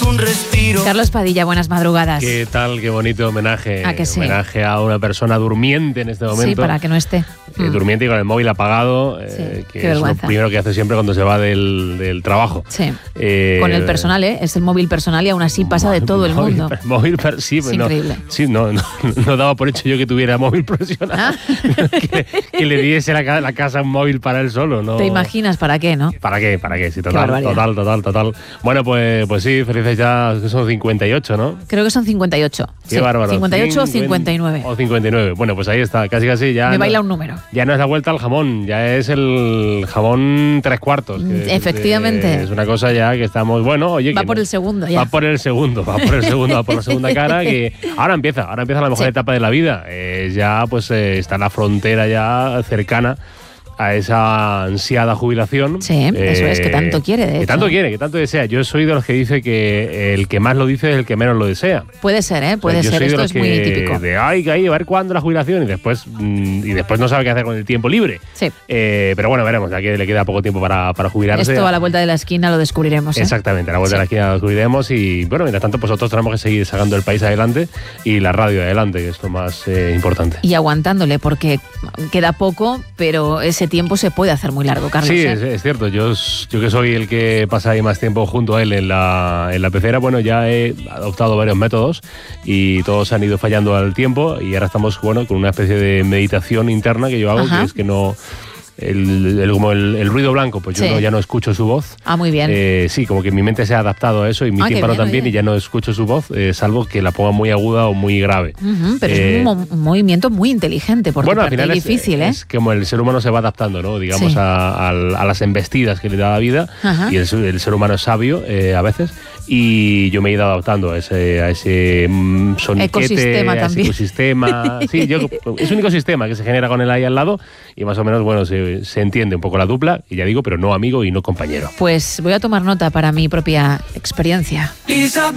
un respiro. Carlos Padilla, buenas madrugadas. ¿Qué tal? Qué bonito homenaje. ¿A que sí? Homenaje a una persona durmiente en este momento. Sí, para que no esté. Durmiente y con el móvil apagado, Sí, que es lo primero que hace siempre cuando se va del trabajo. Sí. Con el personal, es el móvil personal y aún así pasa de todo el mundo. Sí, es increíble. No daba por hecho yo que tuviera móvil profesional. que le diese la casa un móvil para él solo. ¿No? ¿Te imaginas para qué, no? ¿Para qué? Sí, total. Bueno, pues sí, felices ya, que son 58, ¿no? Creo que son 58. Qué sí, bárbaro. 58 o 59. O 59. Bueno, pues ahí está, casi ya. Me baila un número. Ya no es la vuelta al jamón, ya es el jamón 3/4. Efectivamente. Es una cosa ya que estamos, bueno, oye. Va por el segundo ya. Va por la segunda cara, que ahora empieza la mejor etapa de la vida. Ya pues está la frontera ya cercana a esa ansiada jubilación. Sí, eso es, que tanto quiere, de hecho. Que tanto desea. Yo soy de los que dice que el que más lo dice es el que menos lo desea. Puede ser, puede ser. Esto es muy típico. Hay que ver cuándo la jubilación y después no sabe qué hacer con el tiempo libre. Sí. Pero bueno, veremos, ya que le queda poco tiempo para jubilarse. Esto a la vuelta de la esquina lo descubriremos. Exactamente, a la vuelta de la esquina lo descubriremos y bueno, mientras tanto, pues nosotros tenemos que seguir sacando el país adelante y la radio adelante, que es lo más importante. Y aguantándole, porque queda poco, pero ese tiempo se puede hacer muy largo, Carlos. Sí, es cierto. Yo que soy el que pasa ahí más tiempo junto a él en la pecera, bueno, ya he adoptado varios métodos y todos han ido fallando al tiempo y ahora estamos, con una especie de meditación interna que yo hago. Ajá. Que es que no... como el ruido blanco, pues yo ya no escucho su voz. Ah, muy bien. Sí, como que mi mente se ha adaptado a eso y mi tímpano también, y ya no escucho su voz, salvo que la ponga muy aguda o muy grave. Pero es un movimiento muy inteligente, porque al final es difícil, es como el ser humano se va adaptando, ¿no? Digamos, a las embestidas que le da la vida. Ajá. Y el ser humano es sabio a veces. Y yo me he ido adaptando a ese soniquete, ecosistema también. Ecosistema. Sí, es un ecosistema que se genera con él ahí al lado y más o menos, bueno, se entiende un poco la dupla, y ya digo, pero no amigo y no compañero. Pues voy a tomar nota para mi propia experiencia. Isabel.